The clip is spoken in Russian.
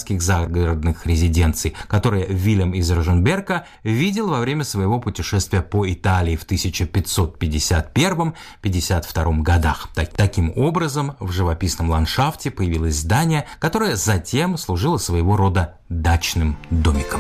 итальянских загородных резиденций, которые Вильям из Роженберга видел во время своего путешествия по Италии в 1551-52 годах. Таким образом, в живописном ландшафте появилось здание, которое затем служило своего рода дачным домиком.